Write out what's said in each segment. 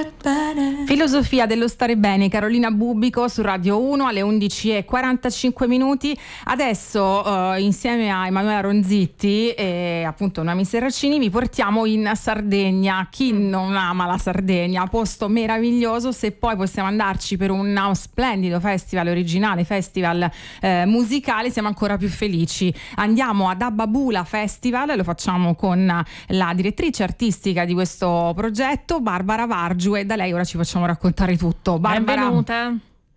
Filosofia dello stare bene, Carolina Bubico su Radio 1 alle 11:45. Adesso insieme a Emanuela Ronzitti e appunto Noemi Serracini vi portiamo in Sardegna. Chi non ama la Sardegna? Posto meraviglioso. Se poi possiamo andarci per uno splendido festival originale, festival musicale, siamo ancora più felici. Andiamo ad Abba Bula Festival, lo facciamo con la direttrice artistica di questo progetto, Barbara Vargiu, e da lei ora ci facciamo raccontare tutto. Barbara. Benvenuta.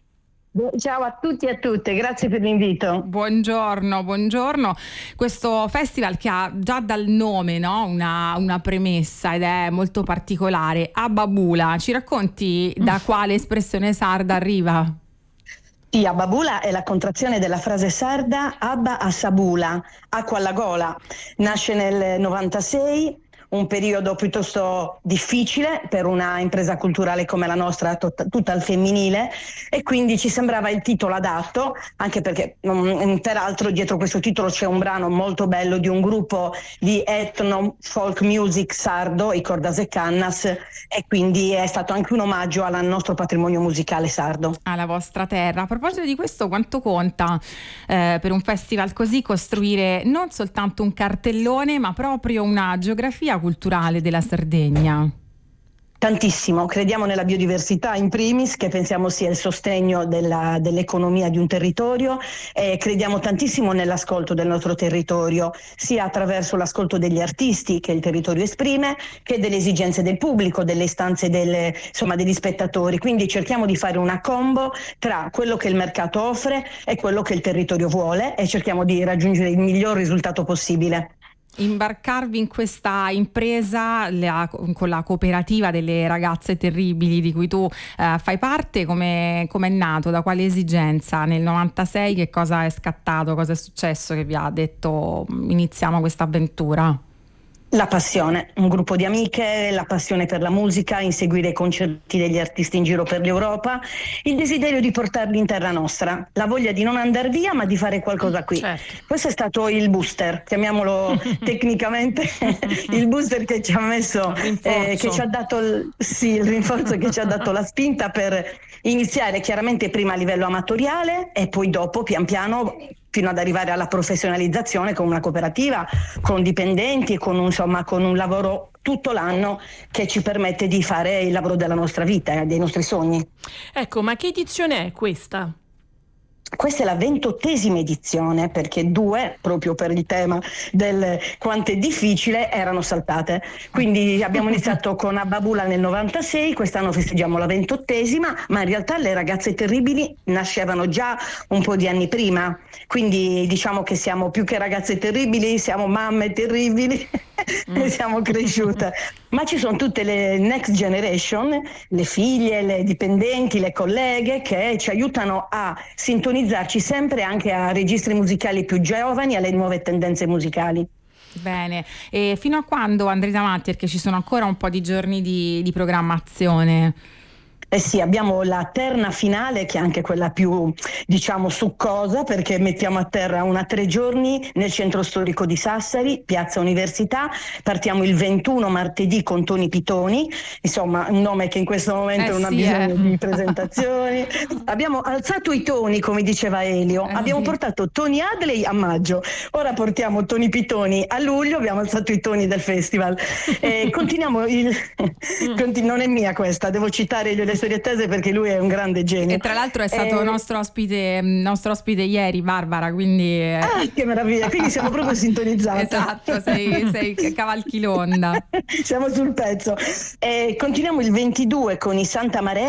Ciao a tutti e a tutte, grazie per l'invito. Buongiorno. Questo festival che ha già dal nome, no? una premessa ed è molto particolare. Abba Bula, ci racconti da quale espressione sarda arriva? Sì, Abba Bula è la contrazione della frase sarda Abba Assabula, acqua alla gola. Nasce nel 96, un periodo piuttosto difficile per una impresa culturale come la nostra, tutta al femminile, e quindi ci sembrava il titolo adatto, anche perché peraltro dietro questo titolo c'è un brano molto bello di un gruppo di ethno folk music sardo, i Cordas e Cannas, e quindi è stato anche un omaggio al nostro patrimonio musicale sardo. Alla vostra terra. A proposito di questo, quanto conta per un festival così costruire non soltanto un cartellone, ma proprio una geografia culturale della Sardegna? Tantissimo, crediamo nella biodiversità in primis, che pensiamo sia il sostegno dell'economia di un territorio, e crediamo tantissimo nell'ascolto del nostro territorio, sia attraverso l'ascolto degli artisti che il territorio esprime, che delle esigenze del pubblico, delle istanze degli spettatori. Quindi cerchiamo di fare una combo tra quello che il mercato offre e quello che il territorio vuole, e cerchiamo di raggiungere il miglior risultato possibile. Imbarcarvi in questa impresa con la cooperativa delle ragazze terribili di cui tu fai parte, come è nato, da quale esigenza? Nel 96 che cosa è scattato, cosa è successo che vi ha detto iniziamo questa avventura? La passione, un gruppo di amiche, la passione per la musica, inseguire i concerti degli artisti in giro per l'Europa, il desiderio di portarli in terra nostra, la voglia di non andare via ma di fare qualcosa qui. Certo. Questo è stato il booster, chiamiamolo tecnicamente il booster che ci ha messo, che ci ha dato il rinforzo, che ci ha dato la spinta per iniziare chiaramente prima a livello amatoriale e poi dopo pian piano fino ad arrivare alla professionalizzazione con una cooperativa, con dipendenti e con un lavoro tutto l'anno che ci permette di fare il lavoro della nostra vita, dei nostri sogni. Ecco, ma che edizione è questa? Questa è la 28ª edizione, perché 2, proprio per il tema del quanto è difficile, erano saltate. Quindi abbiamo iniziato con Abba Bula nel 96, quest'anno festeggiamo la 28ª, ma in realtà le ragazze terribili nascevano già un po' di anni prima. Quindi diciamo che siamo più che ragazze terribili, siamo mamme terribili e siamo cresciute. Ma ci sono tutte le next generation, le figlie, le dipendenti, le colleghe che ci aiutano a sintonizzarci sempre anche a registri musicali più giovani, alle nuove tendenze musicali. Bene, e fino a quando andrete avanti? Perché ci sono ancora un po' di giorni di programmazione. Eh sì, abbiamo la terna finale, che è anche quella più, succosa, perché mettiamo a terra 3 giorni nel centro storico di Sassari, Piazza Università. Partiamo il 21 martedì con Toni Pitoni, insomma un nome che in questo momento non ha bisogno di presentazioni. Abbiamo alzato i toni, come diceva Elio, abbiamo portato Tony Hadley a maggio, ora portiamo Toni Pitoni a luglio, abbiamo alzato i toni del festival. Continuiamo non è mia questa, devo citare le storie attese perché lui è un grande genio. E tra l'altro è stato nostro ospite ieri, Barbara, quindi che meraviglia, quindi siamo proprio sintonizzati. Esatto, sei cavalchi l'onda. Siamo sul pezzo. Continuiamo il 22 con i Santa Marea.